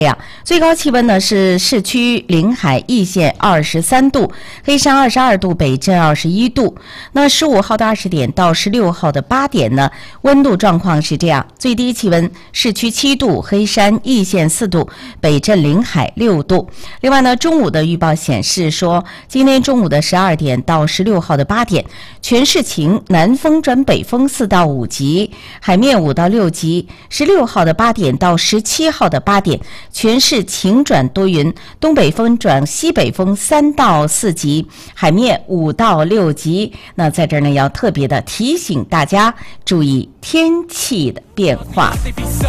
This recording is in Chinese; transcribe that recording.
最高气温呢是市区临海易县23度，黑山22度，北镇21度。那15号的20点到16号的8点呢，温度状况是这样：最低气温市区7度，黑山易县4度，北镇临海6度。另外呢，中午的预报显示说，今天中午的12点到16号的8点，全市晴，南风转北风4到5级，海面5到6级。16号的8点到17号的8点，全市晴转多云，东北风转西北风3到4级，海面5到6级。那在这儿呢，要特别的提醒大家注意天气的变化。